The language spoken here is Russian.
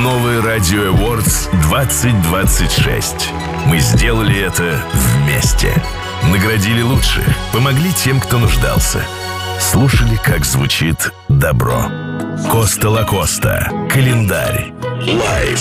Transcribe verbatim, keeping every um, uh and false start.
Новый Радио Awards двадцать двадцать шесть. Мы сделали это вместе. Наградили лучших, помогли тем, кто нуждался. Слушали, как звучит добро. Коста Лакоста. Календарь. Лайв.